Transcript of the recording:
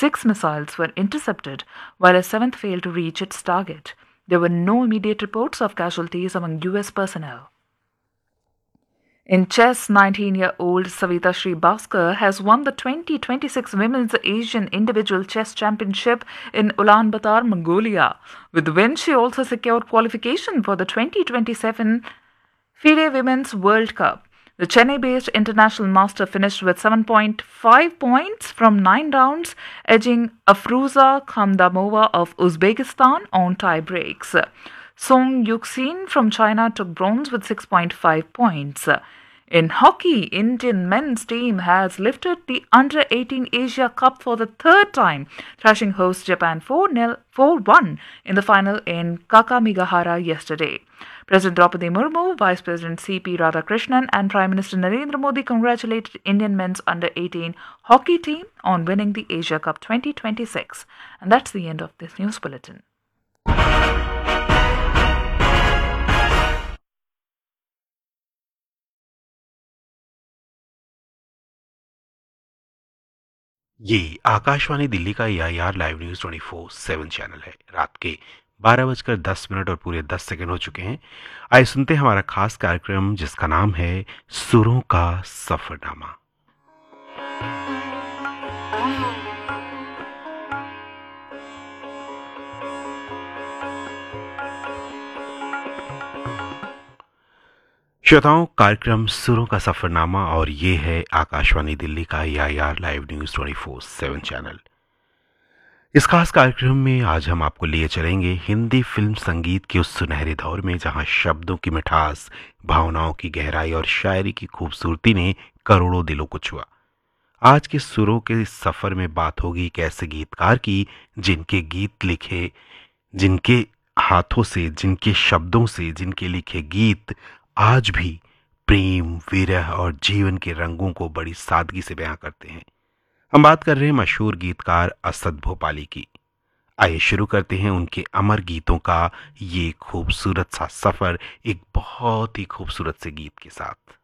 6 missiles were intercepted, while a seventh failed to reach its target. There were no immediate reports of casualties among US personnel. In chess, 19-year-old Savita Srivastava has won the 2026 Women's Asian Individual Chess Championship in Ulaanbaatar, Mongolia. With the win, she also secured qualification for the 2027 FIDE Women's World Cup. The Chennai-based international master finished with 7.5 points from 9 rounds, edging Afruza Khamdamova of Uzbekistan on tie breaks. Song Yuxin from China took bronze with 6.5 points. In hockey, Indian men's team has lifted the Under-18 Asia Cup for the third time, thrashing host Japan 4-1 in the final in Kakamigahara yesterday. President Draupadi Murmu, Vice President C.P. Radhakrishnan and Prime Minister Narendra Modi congratulated Indian men's Under-18 hockey team on winning the Asia Cup 2026. And that's the end of this news bulletin. ये आकाशवाणी दिल्ली का EIR live news 24/7 channel है। रात के 12:10 और पूरे 10 second हो चुके हैं। आइए सुनते हैं हमारा खास कार्यक्रम जिसका नाम है सुरों का सफरनामा। श्रोताओं, कार्यक्रम सुरों का सफरनामा और ये है आकाशवाणी दिल्ली का EIR लाइव न्यूज़ 24/7 चैनल। इस खास कार्यक्रम में आज हम आपको लिए चलेंगे हिंदी फिल्म संगीत के उस सुनहरे दौर में जहां शब्दों की मिठास, भावनाओं की गहराई और शायरी की खूबसूरती ने करोड़ों दिलों को छुआ। आज के सुरों के इस सफर में बात होगी एक ऐसे गीतकार की जिनके गीत लिखे, जिनके हाथों से, जिनके शब्दों से, जिनके लिखे गीत आज भी प्रेम, विरह और जीवन के रंगों को बड़ी सादगी से बयां करते हैं। हम बात कर रहे हैं मशहूर गीतकार असद भोपाली की। आइए शुरू करते हैं उनके अमर गीतों का ये खूबसूरत सा सफर एक बहुत ही खूबसूरत से गीत के साथ।